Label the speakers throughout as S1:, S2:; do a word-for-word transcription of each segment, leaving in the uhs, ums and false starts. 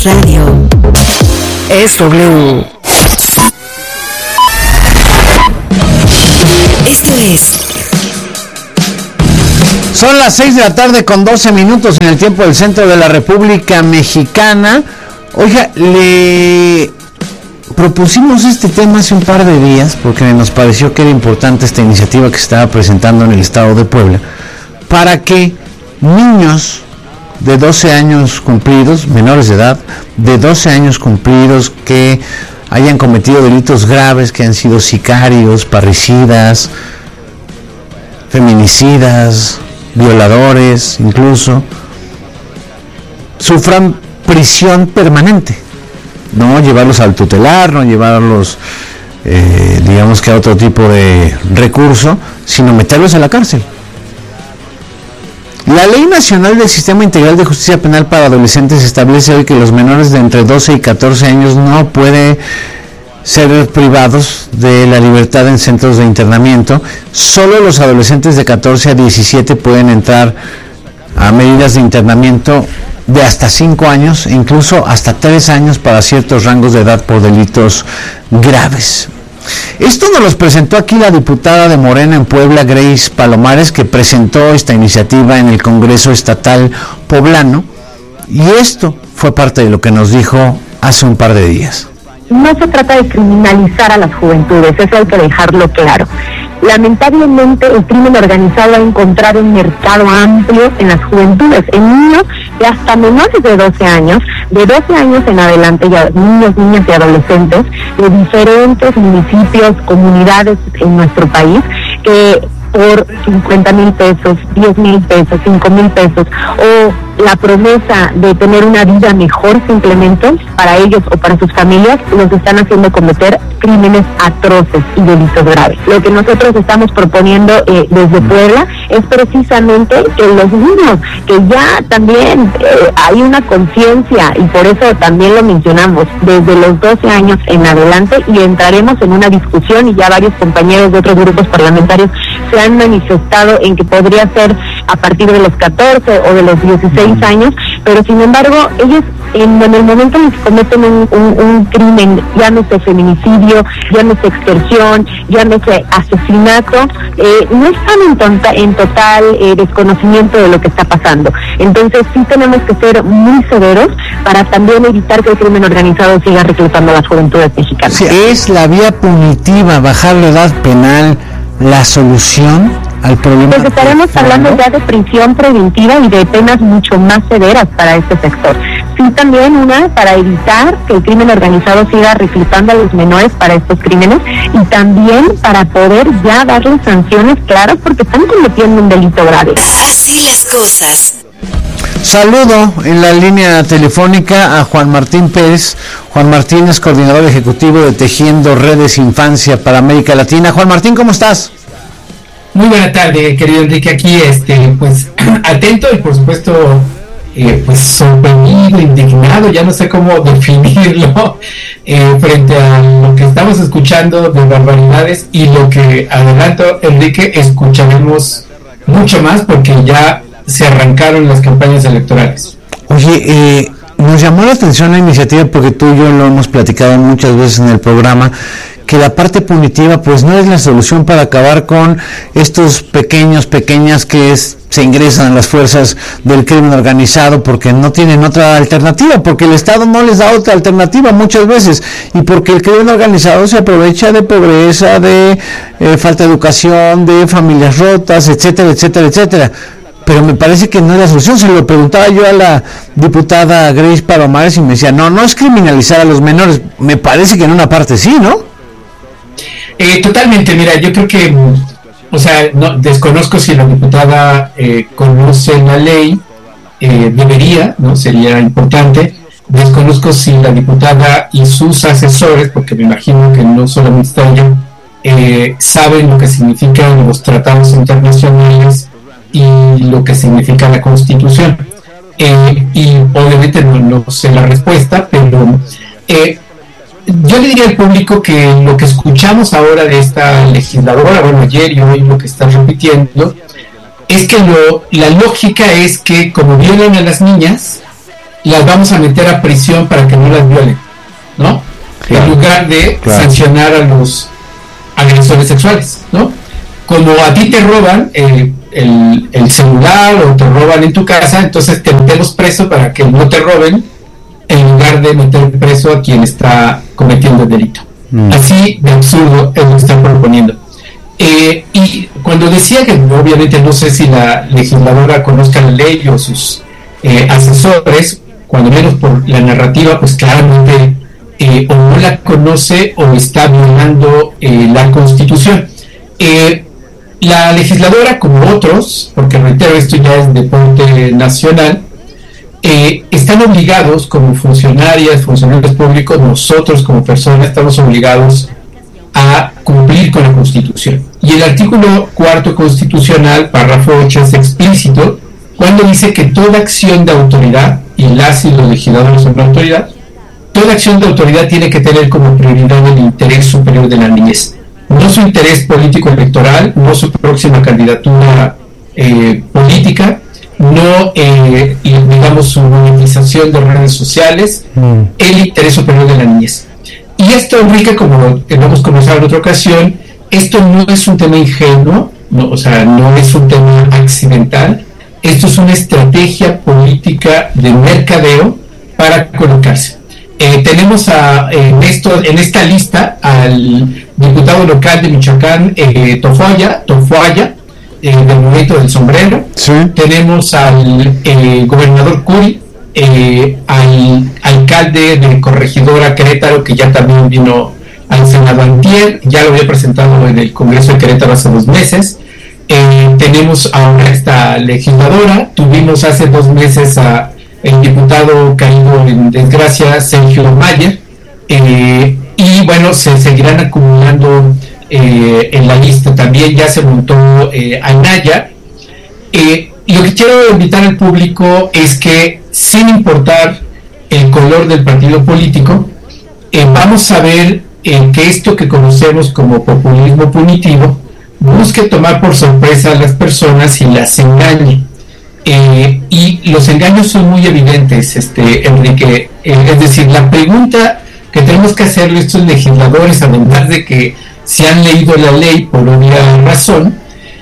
S1: Radio es W. Esto es...
S2: Son las seis de la tarde con doce minutos en el tiempo del centro de la República Mexicana. Oiga, le propusimos este tema hace un par de días porque nos pareció que era importante esta iniciativa que se estaba presentando en el estado de Puebla para que niños de doce años cumplidos, menores de edad, de doce años cumplidos que hayan cometido delitos graves, que han sido sicarios, parricidas, feminicidas, violadores, incluso, sufran prisión permanente. No llevarlos al tutelar, no llevarlos, eh, digamos que a otro tipo de recurso, sino meterlos a la cárcel. La Ley Nacional del Sistema Integral de Justicia Penal para Adolescentes establece hoy que los menores de entre doce y catorce años no pueden ser privados de la libertad en centros de internamiento. Solo los adolescentes de catorce a diecisiete pueden entrar a medidas de internamiento de hasta cinco años, e incluso hasta tres años para ciertos rangos de edad por delitos graves. Esto nos los presentó aquí la diputada de Morena en Puebla, Grace Palomares, que presentó esta iniciativa en el Congreso Estatal Poblano, y esto fue parte de lo que nos dijo hace un par de días.
S3: No se trata de criminalizar a las juventudes, eso hay que dejarlo claro. Lamentablemente el crimen organizado ha encontrado un mercado amplio en las juventudes, en niños de hasta menores de doce años, de doce años en adelante, ya niños, niñas y adolescentes de diferentes municipios, comunidades en nuestro país, que por cincuenta mil pesos, diez mil pesos, cinco mil pesos, o la promesa de tener una vida mejor simplemente para ellos o para sus familias, los están haciendo cometer crímenes atroces y delitos graves. Lo que nosotros estamos proponiendo eh, desde Puebla es precisamente que los niños, que ya también eh, hay una conciencia, y por eso también lo mencionamos, desde los doce años en adelante, y entraremos en una discusión, y ya varios compañeros de otros grupos parlamentarios se han manifestado en que podría ser a partir de los catorce o de los dieciséis años, pero sin embargo ellos en, en el momento en que cometen un, un, un crimen, llámese feminicidio, llámese extorsión, llámese asesinato, eh, no están en, tonta, en total eh, desconocimiento de lo que está pasando. Entonces sí tenemos que ser muy severos para también evitar que el crimen organizado siga reclutando a las juventudes mexicanas.
S2: Sí, ¿es la vía punitiva, bajar la edad penal, la solución al problema?
S3: Pues estaremos hablando ya de prisión preventiva y de penas mucho más severas para este sector. Sí, también una para evitar que el crimen organizado siga reclutando a los menores para estos crímenes, y también para poder ya darles sanciones claras porque están cometiendo un delito grave.
S1: Así las cosas.
S2: Saludo en la línea telefónica a Juan Martín Pérez. Juan Martín es coordinador ejecutivo de Tejiendo Redes Infancia para América Latina. Juan Martín, ¿cómo estás?
S4: Muy buena tarde, querido Enrique, aquí este, pues atento y por supuesto eh, pues sorprendido, indignado, ya no sé cómo definirlo, eh, frente a lo que estamos escuchando de barbaridades, y lo que, adelanto Enrique, escucharemos mucho más porque ya se arrancaron las campañas electorales.
S2: Oye, eh, nos llamó la atención la iniciativa porque tú y yo lo hemos platicado muchas veces en el programa, que la parte punitiva pues no es la solución para acabar con estos pequeños, pequeñas que es, se ingresan a las fuerzas del crimen organizado porque no tienen otra alternativa, porque el Estado no les da otra alternativa muchas veces, y porque el crimen organizado se aprovecha de pobreza, de eh, falta de educación, de familias rotas, etcétera, etcétera, etcétera. Pero me parece que no es la solución. Se lo preguntaba yo a la diputada Grace Palomares y me decía, no, no es criminalizar a los menores. Me parece que en una parte sí, ¿no?
S4: Eh, totalmente, mira, yo creo que, o sea, no, desconozco si la diputada eh, conoce la ley, eh, debería, ¿no? Sería importante. Desconozco si la diputada y sus asesores, porque me imagino que no solamente está ella, eh, saben lo que significan los tratados internacionales y lo que significa la Constitución. Eh, y obviamente no, no sé la respuesta, pero eh, yo le diría al público que lo que escuchamos ahora de esta legisladora, bueno, ayer y hoy lo que está repitiendo, es que lo, la lógica es que como violan a las niñas, las vamos a meter a prisión para que no las violen, ¿no? Claro, en lugar de claro. sancionar a los agresores sexuales, ¿no? Como a ti te roban eh, el, el celular o te roban en tu casa, entonces te metemos preso para que no te roben, en lugar de meter preso a quien está cometiendo el delito. Mm. Así de absurdo es lo que están proponiendo. Eh, y cuando decía que obviamente no sé si la legisladora conozca la ley o sus eh, asesores, cuando menos por la narrativa, pues claramente eh, o no la conoce o está violando eh, la Constitución. Eh, la legisladora, como otros, porque reitero, esto ya es deporte nacional, eh, están obligados como funcionarias, funcionarios públicos, nosotros como personas estamos obligados a cumplir con la Constitución. Y el artículo cuarto constitucional, párrafo ocho, es explícito cuando dice que toda acción de autoridad, y las y los legisladores son la autoridad, toda acción de autoridad tiene que tener como prioridad el interés superior de la niñez. No su interés político electoral, no su próxima candidatura eh, política, no eh, digamos su monetización de redes sociales, mm. el interés superior de la niñez. Y esto, Enrique, como hemos conversado en otra ocasión, esto no es un tema ingenuo, no, o sea, no es un tema accidental, esto es una estrategia política de mercadeo para colocarse. Eh, tenemos a, en, esto, en esta lista al diputado local de Michoacán, eh, Tofoya, Tofoya eh, del Movimiento del Sombrero, sí. Tenemos al eh, gobernador Curi, Eh, al alcalde de Corregidora Querétaro, que ya también vino al Senado antier, ya lo había presentado en el Congreso de Querétaro hace dos meses. Eh, tenemos ahora esta legisladora, tuvimos hace dos meses a el diputado caído en desgracia, Sergio Mayer, eh, y bueno, se seguirán acumulando eh, en la lista. También ya se montó eh, Anaya. Eh, y lo que quiero invitar al público es que, sin importar el color del partido político, eh, vamos a ver eh, que esto que conocemos como populismo punitivo busque tomar por sorpresa a las personas y las engañe. Eh, y los engaños son muy evidentes, este, Enrique. Eh, es decir, la pregunta que tenemos que hacerle a estos legisladores, además de que se han leído la ley por obvia razón,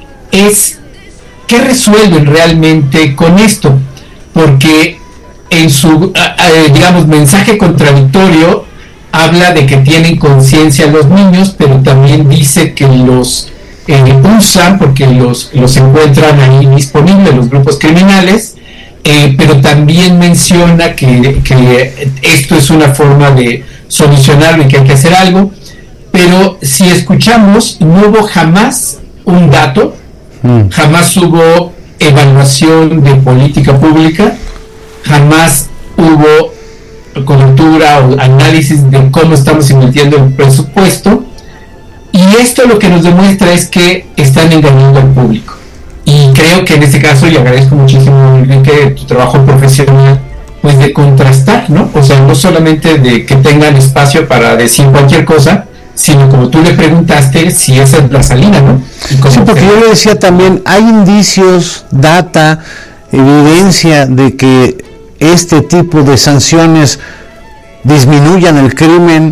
S4: es ¿qué resuelven realmente con esto? Porque en su, eh, digamos, mensaje contradictorio habla de que tienen conciencia los niños, pero también dice que los eh, usan porque los, los encuentran ahí disponibles los grupos criminales, eh, pero también menciona que, que esto es una forma de solucionarlo y que hay que hacer algo. Pero si escuchamos, no hubo jamás un dato, mm. jamás hubo evaluación de política pública, jamás hubo cobertura o análisis de cómo estamos invirtiendo el presupuesto, y esto lo que nos demuestra es que están engañando al público. Y creo que en este caso, y agradezco muchísimo que tu trabajo profesional, pues de contrastar, ¿no? O sea, no solamente de que tengan espacio para decir cualquier cosa, sino como tú le preguntaste, si esa es la salida, ¿no?
S2: Sí, porque yo le decía también, hay indicios, data, evidencia de que este tipo de sanciones disminuyan el crimen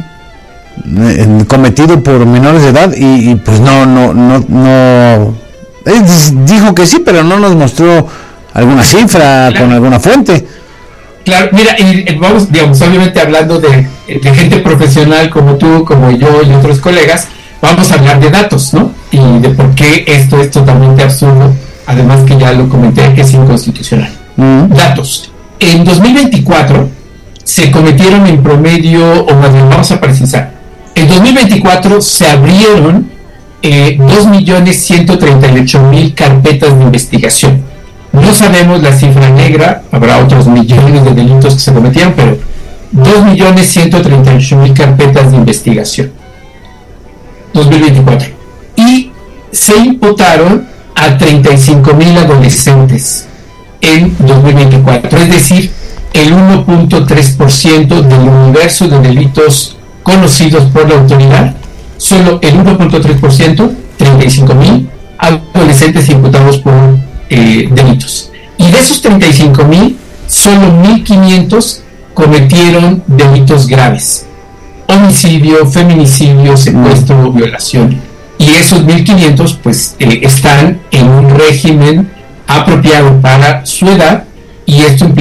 S2: eh, cometido por menores de edad, y, y pues no, no, no, no, él dijo que sí, pero no nos mostró alguna cifra, claro, con alguna fuente.
S4: Claro, mira, y, y vamos, digamos, obviamente hablando de, de gente profesional como tú, como yo y otros colegas, vamos a hablar de datos, ¿no? Y de por qué esto es totalmente absurdo, además que ya lo comenté, que es inconstitucional. Mm. Datos. En dos mil veinticuatro se cometieron en promedio, o más bien, vamos a precisar, en dos mil veinticuatro se abrieron eh, dos millones ciento treinta y ocho mil carpetas de investigación. No sabemos la cifra negra, habrá otros millones de delitos que se cometieron, pero dos millones ciento treinta y ocho mil carpetas de investigación. dos mil veinticuatro. Y se imputaron a treinta y cinco mil adolescentes en dos mil veinticuatro, es decir, el uno punto tres por ciento del universo de delitos conocidos por la autoridad, solo el uno punto tres por ciento, treinta y cinco mil adolescentes imputados por eh, delitos. Y de esos treinta y cinco mil, solo mil quinientos cometieron delitos graves: homicidio, feminicidio, secuestro, violación. Y esos mil quinientos pues eh, están en un régimen apropiado para su edad, y esto